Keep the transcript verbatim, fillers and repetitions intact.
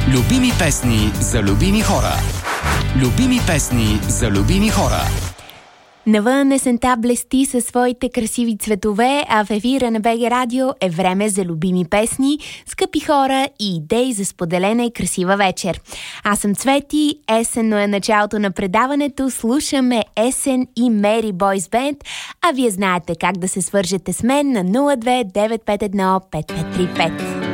Любими песни за любими хора. Любими песни за любими хора. Навън есента блести със своите красиви цветове, а в ефира на БГ Радио е време за любими песни, скъпи хора и идеи за споделена и красива вечер. Аз съм Цвети, есенно е началото на предаването, слушаме Есен и Мери Бойс Бенд, а вие знаете как да се свържете с мен на нула две девет пет едно пет пет три пет.